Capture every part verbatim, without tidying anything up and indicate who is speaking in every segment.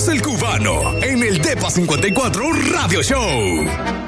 Speaker 1: Somos el Cubano en el Depa cincuenta y cuatro Radio Show.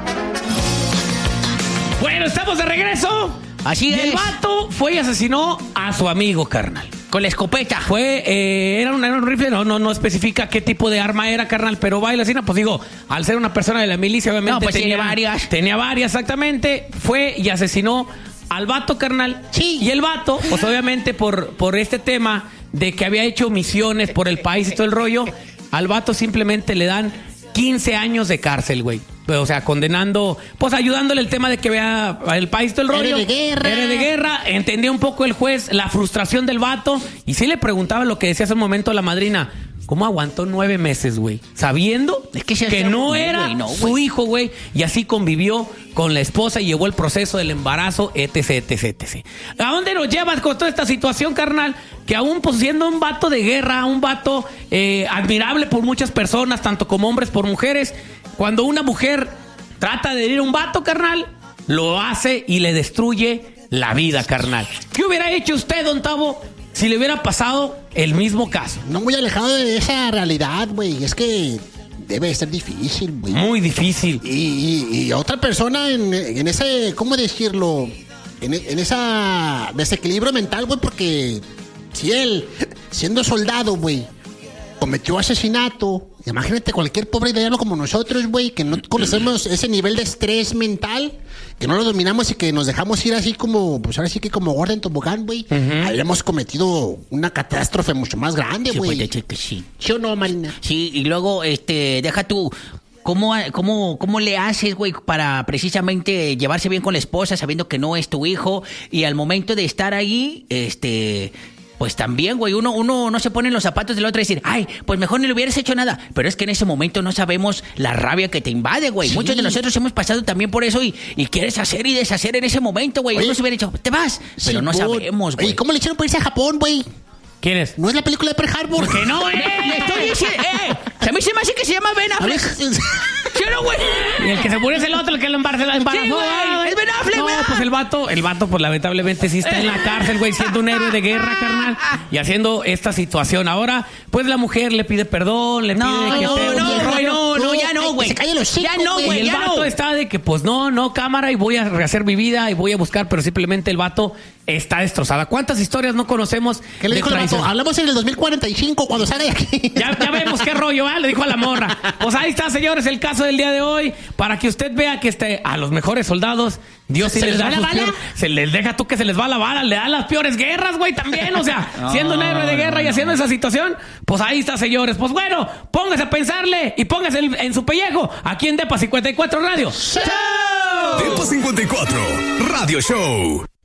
Speaker 2: Bueno, estamos de regreso.
Speaker 3: Así
Speaker 2: y
Speaker 3: es.
Speaker 2: el vato fue y asesinó a su amigo, carnal.
Speaker 3: Con la escopeta.
Speaker 2: Fue, eh, era, un, era un rifle, no, no, no especifica qué tipo de arma era, carnal, pero va y la asesina, pues digo, al ser una persona de la milicia, obviamente
Speaker 3: No, pues
Speaker 2: tenía
Speaker 3: tiene varias.
Speaker 2: Tenía varias, exactamente. Fue y asesinó al vato, carnal.
Speaker 3: Sí.
Speaker 2: Y el vato, pues obviamente por, por este tema de que había hecho misiones por el país y todo el rollo, al vato simplemente le dan quince años de cárcel, güey. O sea, condenando, pues ayudándole el tema de que vea el país todo el rollo.
Speaker 3: Era de guerra.
Speaker 2: Era de guerra. Entendía un poco el juez la frustración del vato. Y sí le preguntaba lo que decía hace un momento la madrina. ¿Cómo aguantó nueve meses, güey? Sabiendo
Speaker 3: Es que, se
Speaker 2: que
Speaker 3: hace-
Speaker 2: no era
Speaker 3: güey, no,
Speaker 2: su
Speaker 3: güey.
Speaker 2: hijo, güey. Y así convivió con la esposa y llevó el proceso del embarazo, etc, etc, etc. ¿A dónde nos llevas con toda esta situación, carnal? Que aún pues, siendo un vato de guerra, un vato eh, admirable por muchas personas, tanto como hombres por mujeres, cuando una mujer trata de herir a un vato, carnal, lo hace y le destruye la vida, carnal. ¿Qué hubiera hecho usted, don Tavo, si le hubiera pasado el mismo caso?
Speaker 4: No muy alejado de esa realidad, güey. Es que debe ser difícil, güey.
Speaker 2: Muy difícil.
Speaker 4: Y, y, y otra persona en, en ese, ¿cómo decirlo? En, en esa desequilibrio mental, güey, porque si él, siendo soldado, güey, cometió asesinato, imagínate cualquier pobre diablo como nosotros, güey, que no conocemos ese nivel de estrés mental, que no lo dominamos y que nos dejamos ir así como, pues ahora sí que como gorda en tobogán, güey.
Speaker 2: Ujú.
Speaker 4: Habíamos cometido una catástrofe mucho más grande,
Speaker 3: Sí,
Speaker 4: güey.
Speaker 3: puede ser que sí.
Speaker 4: ¿Sí o no, Marina?
Speaker 3: Sí, y luego, este, deja tú. ¿Cómo, cómo, ¿Cómo le haces, güey, para precisamente llevarse bien con la esposa, sabiendo que no es tu hijo? Y al momento de estar ahí, este... Pues también, güey, uno, uno no se pone en los zapatos del otro y decir, ay, pues mejor no le hubieras hecho nada. Pero es que en ese momento no sabemos la rabia que te invade, güey.
Speaker 4: Sí.
Speaker 3: Muchos de nosotros hemos pasado también por eso y, y quieres hacer y deshacer en ese momento, güey.
Speaker 4: Oye.
Speaker 3: Uno se hubiera dicho, te vas. Pero no
Speaker 4: Simón.
Speaker 3: sabemos, güey.
Speaker 4: ¿Y cómo le hicieron para irse a Japón, güey?
Speaker 2: ¿Quién es?
Speaker 4: ¿No es la película de Pearl Harbor?
Speaker 2: Que no, eh.
Speaker 3: Le estoy diciendo, eh, a mí se me hace que se llama Ben Affleck. ¿Sí o no, güey?
Speaker 2: Y el que se murió es el otro, el que lo embarazó. embarazó,
Speaker 3: Sí, güey,
Speaker 2: ah,
Speaker 3: es Ben Affleck,
Speaker 2: No,
Speaker 3: güey.
Speaker 2: pues el vato, el vato, pues lamentablemente sí está en la cárcel, güey, siendo un héroe de guerra, carnal, y haciendo esta situación. Ahora, pues la mujer le pide perdón, le
Speaker 3: No,
Speaker 2: pide que
Speaker 3: no,
Speaker 2: esté
Speaker 3: no,
Speaker 2: un
Speaker 3: no,
Speaker 2: rollo.
Speaker 3: no, no, ya no,
Speaker 4: Ay,
Speaker 3: güey.
Speaker 4: que se calle los hocico,
Speaker 3: Ya no,
Speaker 4: güey.
Speaker 2: Y
Speaker 3: güey,
Speaker 2: el
Speaker 3: ya
Speaker 2: vato
Speaker 3: no.
Speaker 2: está de que, pues no, no, cámara, y voy a rehacer mi vida y voy a buscar, pero simplemente el vato está destrozada. ¿Cuántas historias no conocemos
Speaker 4: ¿Qué le
Speaker 2: de
Speaker 4: dijo el vato?
Speaker 2: traición?
Speaker 4: Hablamos en el dos mil cuarenta y cinco cuando salga de aquí.
Speaker 2: Ya, ya vemos qué rollo, ¿ah? Le dijo a la morra. Pues ahí está, señores, el caso del día de hoy. Para que usted vea que este, a los mejores soldados, Dios sí
Speaker 4: ¿Se
Speaker 2: les
Speaker 4: les
Speaker 2: da
Speaker 4: va la
Speaker 2: sus
Speaker 4: bala?
Speaker 2: peores- Se les deja tú que se les va la bala, le dan las peores guerras, güey, también. O sea, siendo un héroe de guerra y haciendo esa situación, pues ahí está, señores. Pues bueno, póngase a pensarle y póngase en, en su pellejo. Aquí en Depa cincuenta y cuatro Radio. ¡Chao!
Speaker 1: Depa cincuenta y cuatro Radio Show.